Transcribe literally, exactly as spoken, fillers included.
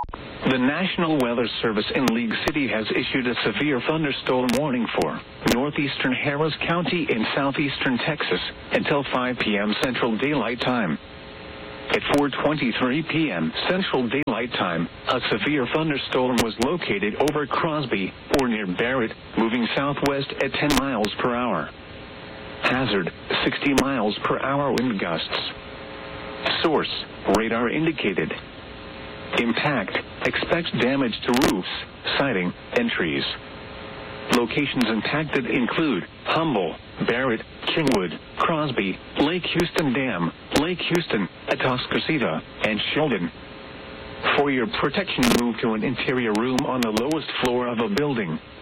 The National Weather Service in League City has issued a severe thunderstorm warning for northeastern Harris County in southeastern Texas until five p.m. Central Daylight Time. At four twenty-three p.m. Central Daylight Time, a severe thunderstorm was located over Crosby or near Barrett, moving southwest at ten miles per hour. Hazard, sixty miles per hour wind gusts. Source, radar indicated. Impact, expects damage to roofs, siding, and trees. Locations impacted include Humble, Barrett, Kingwood, Crosby, Lake Houston Dam, Lake Houston, Atascocita, and Sheldon. For your protection, move to an interior room on the lowest floor of a building.